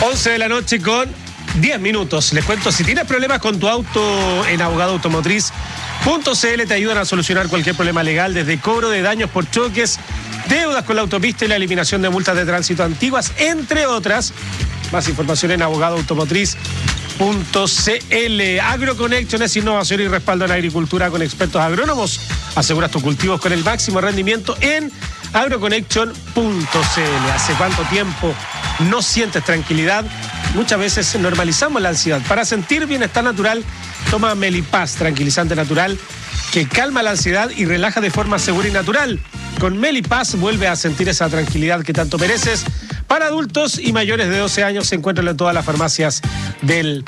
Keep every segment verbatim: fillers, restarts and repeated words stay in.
once de la noche con diez minutos. Les cuento, si tienes problemas con tu auto, en Abogado Automotriz punto c l te ayudan a solucionar cualquier problema legal, desde cobro de daños por choques, deudas con la autopista y la eliminación de multas de tránsito antiguas, entre otras. Más información en abogado automotriz punto c l. AgroConnection es innovación y respaldo en agricultura con expertos agrónomos. Aseguras tus cultivos con el máximo rendimiento en agroconnection punto c l. ¿Hace cuánto tiempo no sientes tranquilidad? Muchas veces normalizamos la ansiedad. Para sentir bienestar natural, toma Melipaz, tranquilizante natural que calma la ansiedad y relaja de forma segura y natural. Con Melipaz vuelve a sentir esa tranquilidad que tanto mereces. Para adultos y mayores de doce años se encuentran en todas las farmacias del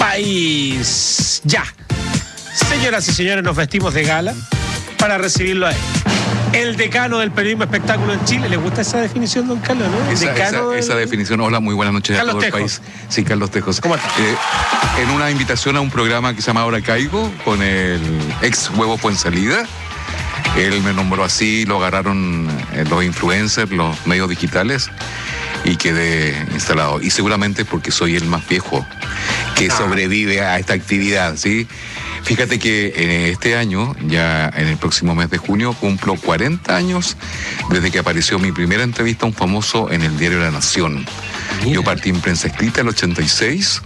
país. Ya. Señoras y señores, nos vestimos de gala para recibirlo a él. El decano del periodismo espectáculo en Chile. ¿Le gusta esa definición, don Carlos, no? Esa, decano esa, esa del... definición. Hola, muy buenas noches Carlos a todo Tejos. el país. Sí, Carlos Tejos. ¿Cómo está? Eh, en una invitación a un programa que se llama Ahora Caigo, con el ex Huevo Fuensalida. Él me nombró así, lo agarraron eh, los influencers, los medios digitales, y quedé instalado. Y seguramente porque soy el más viejo que ah. sobrevive a esta actividad, ¿sí? Fíjate que en este año, ya en el próximo mes de junio, cumplo cuarenta años desde que apareció mi primera entrevista a un famoso en el diario La Nación. Mira. Yo partí en prensa escrita en el ochenta y seis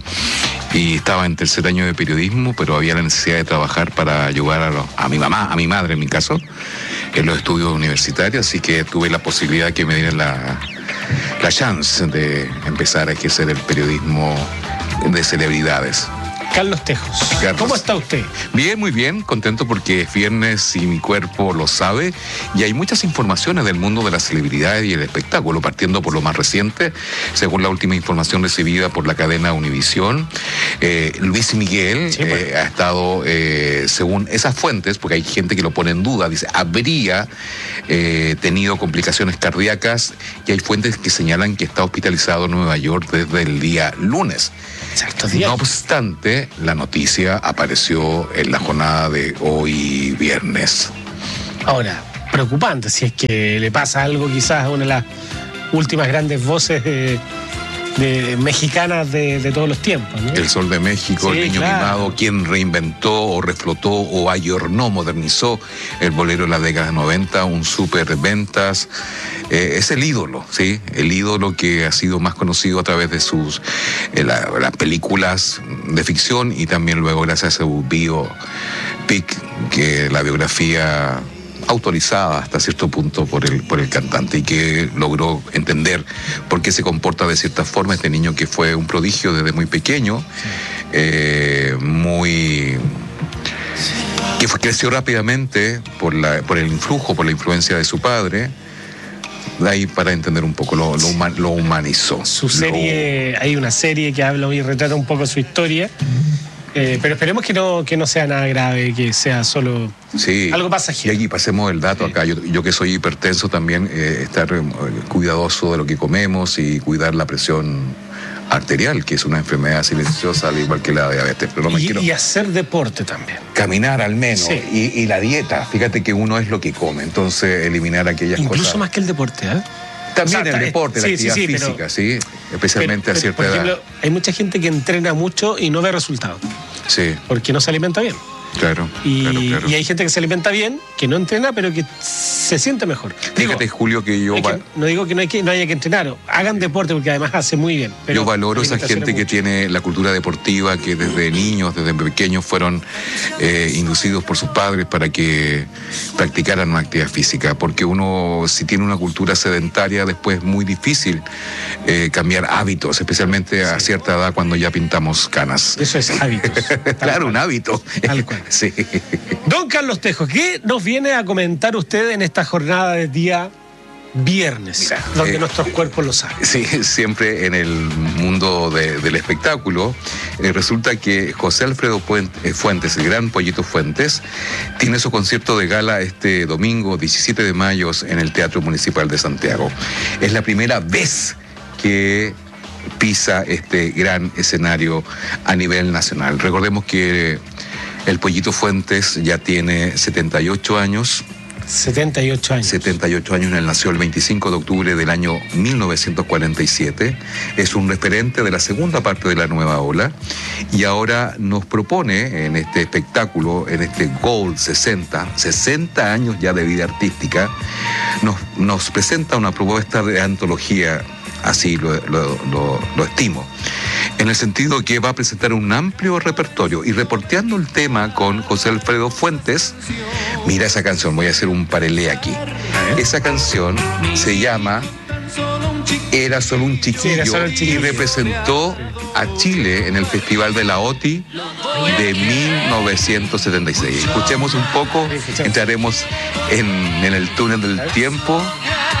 y estaba en tercer año de periodismo, pero había la necesidad de trabajar para ayudar a, lo, a mi mamá, a mi madre en mi caso, en los estudios universitarios, así que tuve la posibilidad que me dieran la, la chance de empezar a ejercer el periodismo de celebridades. Carlos Tejos. Carlos. ¿Cómo está usted? Bien, muy bien, contento porque es viernes y mi cuerpo lo sabe, y hay muchas informaciones del mundo de las celebridades y el espectáculo, partiendo por lo más reciente. Según la última información recibida por la cadena Univisión, eh, Luis Miguel sí, bueno. eh, ha estado, eh, según esas fuentes, porque hay gente que lo pone en duda, dice, habría eh, tenido complicaciones cardíacas, y hay fuentes que señalan que está hospitalizado en Nueva York desde el día lunes. Exacto, día. No obstante, la noticia apareció en la jornada de hoy viernes. Ahora, preocupante si es que le pasa algo quizás a una de las últimas grandes voces de, de mexicanas de, de todos los tiempos, ¿no? El Sol de México, sí, el niño claro. mimado, quien reinventó o reflotó o ayornó, modernizó el bolero de la década de noventa, un súper ventas. Eh, es el ídolo, ¿sí? El ídolo que ha sido más conocido a través de sus eh, la, las películas de ficción, y también luego gracias a su biopic, que la biografía autorizada hasta cierto punto por el, por el cantante, y que logró entender por qué se comporta de cierta forma este niño que fue un prodigio desde muy pequeño, eh, muy... que fue, creció rápidamente por, la, por el influjo, por la influencia de su padre. De ahí para entender un poco, lo, lo, human, lo humanizó. Su serie, lo... hay una serie que habla y retrata un poco su historia, eh, pero esperemos que no, que no sea nada grave, que sea solo sí, algo pasajero. Y aquí pasemos el dato sí. acá, yo, yo que soy hipertenso también, eh, estar eh, cuidadoso de lo que comemos y cuidar la presión arterial, que es una enfermedad silenciosa al igual que la diabetes. Pero no me y, quiero... y hacer deporte también. Caminar al menos. Sí. Y, y la dieta. Fíjate que uno es lo que come, entonces eliminar aquellas Incluso cosas. Incluso más que el deporte, ¿eh? También o sea, el deporte, sí, la actividad sí, sí, física, pero, sí, especialmente pero, a cierta por edad. Ejemplo, hay mucha gente que entrena mucho y no ve resultados. Sí. Porque no se alimenta bien. Claro, y, claro, claro. Y hay gente que se alimenta bien, que no entrena, pero que se siente mejor. Fíjate, digo, Julio, que yo... Va... que, no digo que no, hay que no haya que entrenar, hagan deporte porque además hace muy bien. Pero yo valoro esa gente que tiene la cultura deportiva, que desde niños, desde pequeños fueron eh, inducidos por sus padres para que practicaran una actividad física, porque uno, si tiene una cultura sedentaria, después es muy difícil eh, cambiar hábitos, especialmente a sí. cierta edad cuando ya pintamos canas. Eso es hábitos. Claro, un hábito. Tal cual. Sí. Don Carlos Tejos, ¿qué nos viene a comentar usted en esta jornada de día viernes, Mira, donde eh, nuestros cuerpos lo saben? Sí, siempre en el mundo de, del espectáculo, eh, resulta que José Alfredo Fuentes, el gran Pollito Fuentes, tiene su concierto de gala este domingo diecisiete de mayo en el Teatro Municipal de Santiago. Es la primera vez que pisa este gran escenario a nivel nacional. Recordemos que el Pollito Fuentes ya tiene setenta y ocho años, setenta y ocho años. setenta y ocho años, él nació el veinticinco de octubre del año mil novecientos cuarenta y siete. Es un referente de la segunda parte de la nueva ola y ahora nos propone en este espectáculo, en este Gold sesenta, sesenta años ya de vida artística, nos, nos presenta una propuesta de antología, así lo, lo, lo, lo estimo, en el sentido que va a presentar un amplio repertorio y reporteando el tema con José Alfredo Fuentes. Mira esa canción, voy a hacer un paralé aquí. Esa canción se llama Era solo un chiquillo, sí, solo un chiquillo. Y representó a Chile en el Festival de la O T I de mil novecientos setenta y seis. Escuchemos un poco, entraremos en, en el túnel del tiempo